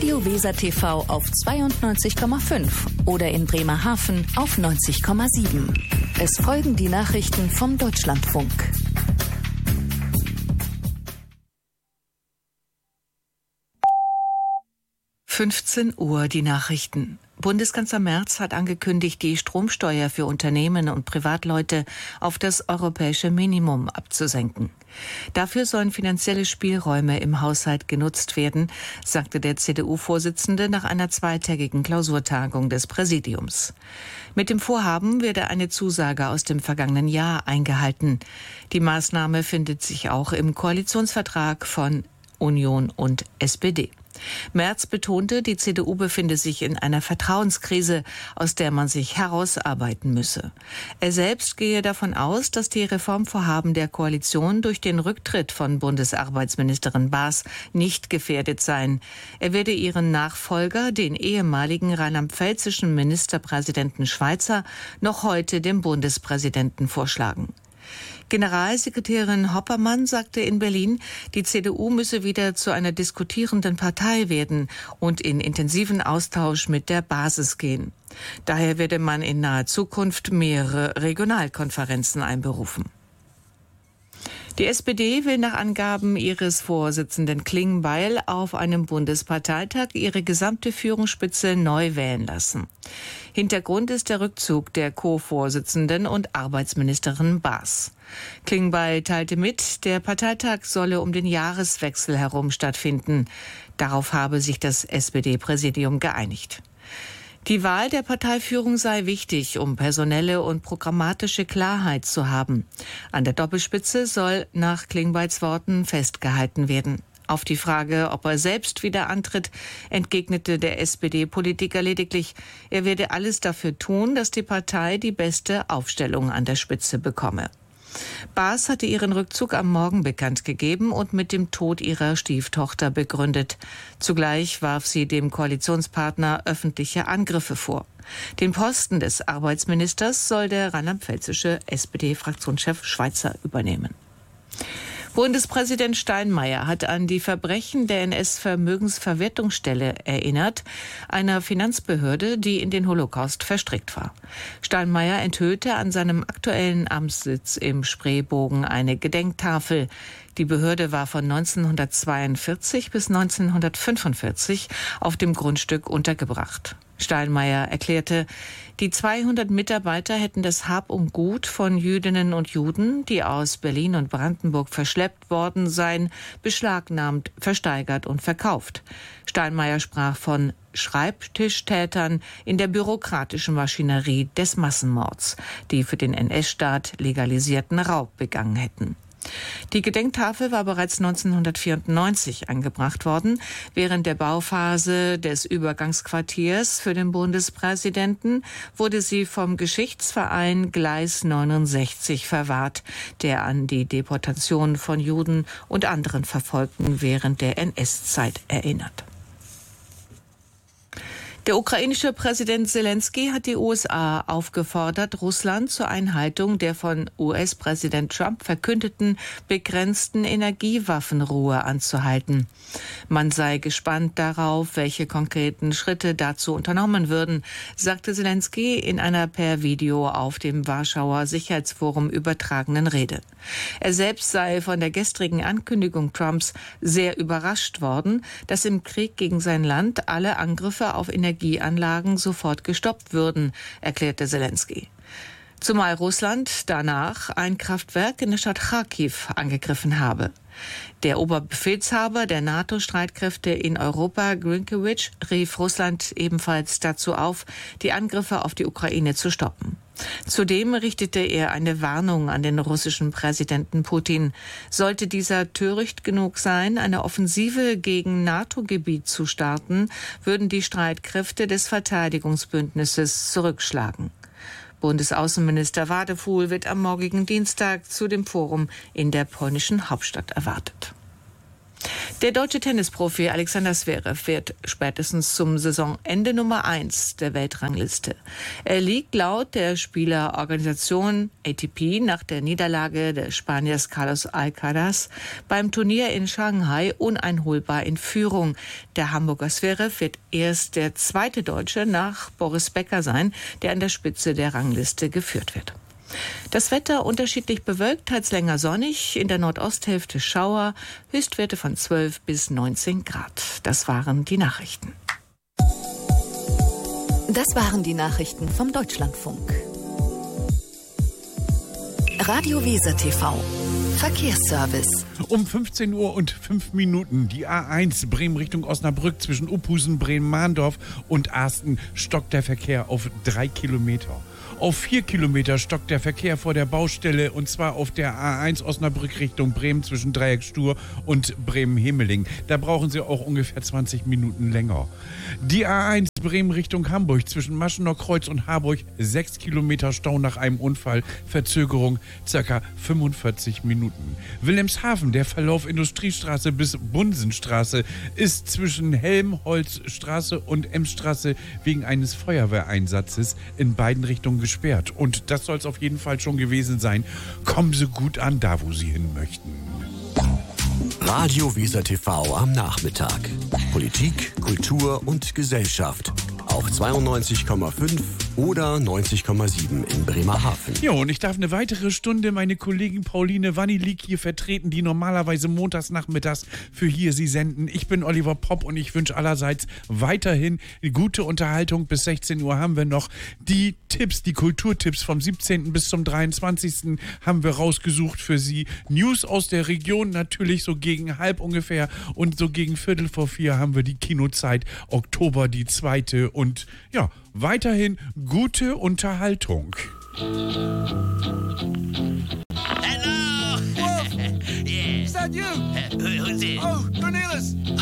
Radio Weser TV auf 92,5 oder in Bremerhaven auf 90,7. Es folgen die Nachrichten vom Deutschlandfunk. Uhr die Nachrichten. Bundeskanzler Merz hat angekündigt, die Stromsteuer für Unternehmen und Privatleute auf das europäische Minimum abzusenken. Dafür sollen finanzielle Spielräume im Haushalt genutzt werden, sagte der CDU-Vorsitzende nach einer zweitägigen Klausurtagung des Präsidiums. Mit dem Vorhaben werde eine Zusage aus dem vergangenen Jahr eingehalten. Die Maßnahme findet sich auch im Koalitionsvertrag von Union und SPD. Merz betonte, die CDU befinde sich in einer Vertrauenskrise, aus der man sich herausarbeiten müsse. Er selbst gehe davon aus, dass die Reformvorhaben der Koalition durch den Rücktritt von Bundesarbeitsministerin Baas nicht gefährdet seien. Er werde ihren Nachfolger, den ehemaligen rheinland-pfälzischen Ministerpräsidenten Schweizer, noch heute dem Bundespräsidenten vorschlagen. Generalsekretärin Hoppermann sagte in Berlin, die CDU müsse wieder zu einer diskutierenden Partei werden und in intensiven Austausch mit der Basis gehen. Daher werde man in naher Zukunft mehrere Regionalkonferenzen einberufen. Die SPD will nach Angaben ihres Vorsitzenden Klingbeil auf einem Bundesparteitag ihre gesamte Führungsspitze neu wählen lassen. Hintergrund ist der Rückzug der Co-Vorsitzenden und Arbeitsministerin Baas. Klingbeil teilte mit, der Parteitag solle um den Jahreswechsel herum stattfinden. Darauf habe sich das SPD-Präsidium geeinigt. Die Wahl der Parteiführung sei wichtig, um personelle und programmatische Klarheit zu haben. An der Doppelspitze soll nach Klingbeils Worten festgehalten werden. Auf die Frage, ob er selbst wieder antritt, entgegnete der SPD-Politiker lediglich, er werde alles dafür tun, dass die Partei die beste Aufstellung an der Spitze bekomme. Baas hatte ihren Rückzug am Morgen bekannt gegeben und mit dem Tod ihrer Stieftochter begründet. Zugleich warf sie dem Koalitionspartner öffentliche Angriffe vor. Den Posten des Arbeitsministers soll der rheinland-pfälzische SPD-Fraktionschef Schweizer übernehmen. Bundespräsident Steinmeier hat an die Verbrechen der NS-Vermögensverwertungsstelle erinnert, einer Finanzbehörde, die in den Holocaust verstrickt war. Steinmeier enthüllte an seinem aktuellen Amtssitz im Spreebogen eine Gedenktafel. Die Behörde war von 1942 bis 1945 auf dem Grundstück untergebracht. Steinmeier erklärte, die 200 Mitarbeiter hätten das Hab und Gut von Jüdinnen und Juden, die aus Berlin und Brandenburg verschleppt worden seien, beschlagnahmt, versteigert und verkauft. Steinmeier sprach von Schreibtischtätern in der bürokratischen Maschinerie des Massenmords, die für den NS-Staat legalisierten Raub begangen hätten. Die Gedenktafel war bereits 1994 angebracht worden. Während der Bauphase des Übergangsquartiers für den Bundespräsidenten wurde sie vom Geschichtsverein Gleis 69 verwahrt, der an die Deportation von Juden und anderen Verfolgten während der NS-Zeit erinnert. Der ukrainische Präsident Zelensky hat die USA aufgefordert, Russland zur Einhaltung der von US-Präsident Trump verkündeten begrenzten Energiewaffenruhe anzuhalten. Man sei gespannt darauf, welche konkreten Schritte dazu unternommen würden, sagte Zelensky in einer per Video auf dem Warschauer Sicherheitsforum übertragenen Rede. Er selbst sei von der gestrigen Ankündigung Trumps sehr überrascht worden, dass im Krieg gegen sein Land alle Angriffe auf Energieanlagen sofort gestoppt würden, erklärte Zelensky. Zumal Russland danach ein Kraftwerk in der Stadt Charkiw angegriffen habe. Der Oberbefehlshaber der NATO-Streitkräfte in Europa, Grynkewitsch, rief Russland ebenfalls dazu auf, die Angriffe auf die Ukraine zu stoppen. Zudem richtete er eine Warnung an den russischen Präsidenten Putin. Sollte dieser töricht genug sein, eine Offensive gegen NATO-Gebiet zu starten, würden die Streitkräfte des Verteidigungsbündnisses zurückschlagen. Bundesaußenminister Wadefuhl wird am morgigen Dienstag zu dem Forum in der polnischen Hauptstadt erwartet. Der deutsche Tennisprofi Alexander Zverev wird spätestens zum Saisonende Nummer 1 der Weltrangliste. Er liegt laut der Spielerorganisation ATP nach der Niederlage des Spaniers Carlos Alcaraz beim Turnier in Shanghai uneinholbar in Führung. Der Hamburger Zverev wird erst der zweite Deutsche nach Boris Becker sein, der an der Spitze der Rangliste geführt wird. Das Wetter unterschiedlich bewölkt, teils länger sonnig, in der Nordosthälfte Schauer, Höchstwerte von 12 bis 19 Grad. Das waren die Nachrichten. Das waren die Nachrichten vom Deutschlandfunk. Radio Weser TV. Verkehrsservice. Um 15 Uhr und 5 Minuten die A1 Bremen Richtung Osnabrück zwischen Uphusen, Bremen-Mahndorf und Arsten stockt der Verkehr auf 3 Kilometer. Auf 4 Kilometer stockt der Verkehr vor der Baustelle und zwar auf der A1 Osnabrück Richtung Bremen zwischen Dreiecksstuhr und Bremen-Hemeling. Da brauchen Sie auch ungefähr 20 Minuten länger. Die A1 Bremen Richtung Hamburg zwischen Maschener Kreuz und Harburg 6 Kilometer Stau nach einem Unfall, Verzögerung ca. 45 Minuten. Wilhelmshaven, der Verlauf Industriestraße bis Bunsenstraße ist zwischen Helmholtzstraße und Emsstraße wegen eines Feuerwehreinsatzes in beiden Richtungen gesperrt. Und das soll es auf jeden Fall schon gewesen sein. Kommen Sie gut an, da wo Sie hin möchten. Radio Weser TV am Nachmittag. Politik, Kultur und Gesellschaft. Auf 92,5 oder 90,7 in Bremerhaven. Ja, und ich darf eine weitere Stunde meine Kollegin Pauline Wanilik hier vertreten, die normalerweise montags nachmittags für hier sie senden. Ich bin Oliver Popp und ich wünsche allerseits weiterhin gute Unterhaltung. Bis 16 Uhr haben wir noch die Tipps, die Kulturtipps vom 17. bis zum 23. haben wir rausgesucht für Sie. News aus der Region natürlich so gegen halb ungefähr und so gegen 3:45 haben wir die Kinozeit, Oktober die 2. Und ja, weiterhin gute Unterhaltung. Hello! Wolf! Yeah. Is that you? Who's it? Oh, Cornelis!